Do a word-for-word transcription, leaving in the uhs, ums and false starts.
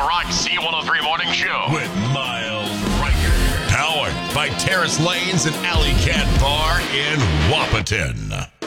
Rock C one oh three Morning Show with Miles Riker. Powered by Terrace Lanes and Alley Cat Bar in Wahpeton.